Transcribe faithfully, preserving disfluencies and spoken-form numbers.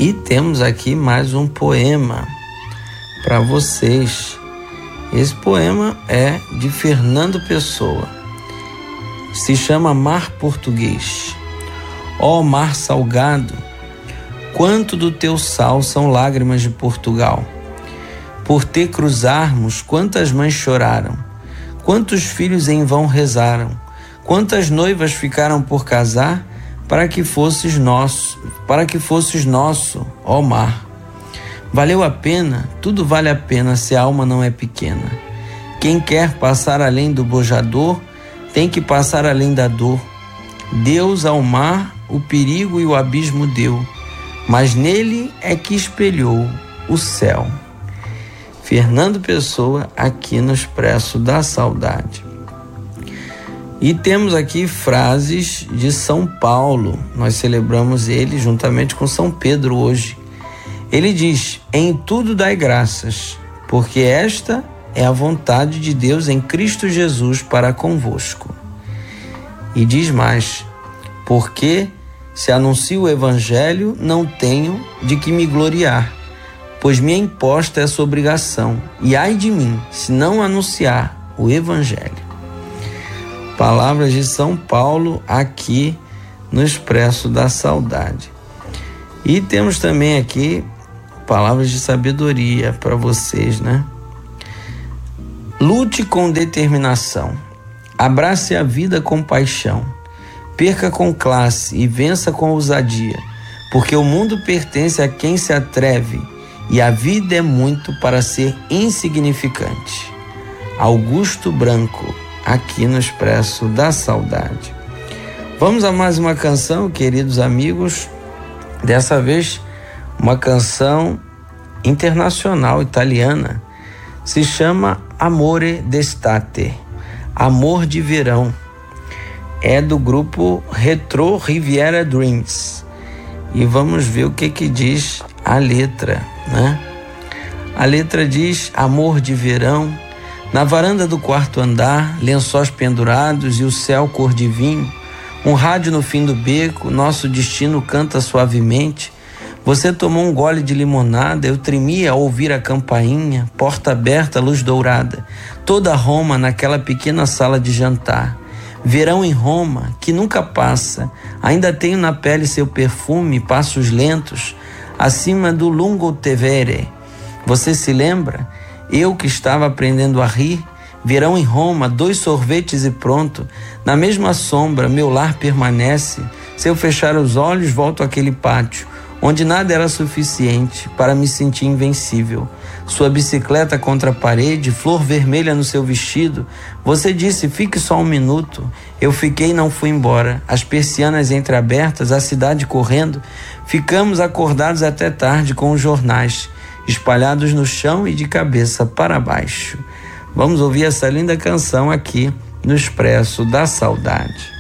E temos aqui mais um poema para vocês. Esse poema é de Fernando Pessoa. Se chama Mar Português. Ó mar salgado, quanto do teu sal são lágrimas de Portugal. Por te cruzarmos, quantas mães choraram, quantos filhos em vão rezaram, quantas noivas ficaram por casar, para que fosses nosso, para que fosses nosso, ó mar. Valeu a pena? Tudo vale a pena se a alma não é pequena. Quem quer passar além do bojador, tem que passar além da dor. Deus ao mar o perigo e o abismo deu, mas nele é que espelhou o céu. Fernando Pessoa, aqui no Expresso da Saudade. E temos aqui frases de São Paulo. Nós celebramos ele juntamente com São Pedro hoje. Ele diz: em tudo dai graças, porque esta é a vontade de Deus em Cristo Jesus para convosco. E diz mais: porque se anuncio o Evangelho, não tenho de que me gloriar, pois me é imposta essa obrigação, e ai de mim, se não anunciar o Evangelho. Palavras de São Paulo aqui no Expresso da Saudade. E temos também aqui palavras de sabedoria para vocês, né? Lute com determinação, abrace a vida com paixão, perca com classe e vença com ousadia, porque o mundo pertence a quem se atreve e a vida é muito para ser insignificante. Augusto Branco, aqui no Expresso da Saudade. Vamos a mais uma canção, queridos amigos. Dessa vez, uma canção internacional italiana. Se chama Amore d'estate, Amor de Verão. É do grupo Retro Riviera Dreams. E vamos ver o que que diz a letra, né? A letra diz: amor de verão, na varanda do quarto andar, lençóis pendurados e o céu cor de vinho, um rádio no fim do beco, nosso destino canta suavemente. Você tomou um gole de limonada, eu tremia ao ouvir a campainha, porta aberta, luz dourada, toda Roma naquela pequena sala de jantar. Verão em Roma, que nunca passa, ainda tenho na pele seu perfume, passos lentos, acima do Lungotevere. Você se lembra? Eu que estava aprendendo a rir, verão em Roma, dois sorvetes e pronto. Na mesma sombra, meu lar permanece. Se eu fechar os olhos, volto àquele pátio, onde nada era suficiente para me sentir invencível. Sua bicicleta contra a parede, flor vermelha no seu vestido. Você disse: fique só um minuto. Eu fiquei e não fui embora. As persianas entreabertas, a cidade correndo. Ficamos acordados até tarde com os jornais espalhados no chão e de cabeça para baixo. Vamos ouvir essa linda canção aqui no Expresso da Saudade.